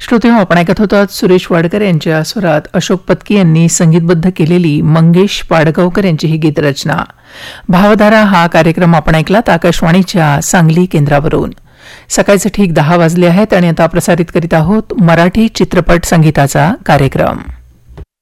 श्रोते, आपण ऐकत होतो सुरेश वाडकर यांच्या स्वरात अशोक पत्की यांनी संगीतबद्ध केलेली मंगेश पाडगावकर यांची ही गीतरचना. भावधारा हा कार्यक्रम आपण ऐकलात आकाशवाणीच्या सांगली केंद्रावरून. सकाळचे ठीक 10 वाजले आहेत आणि आता प्रसारित करीत आहोत मराठी चित्रपट संगीताचा कार्यक्रम.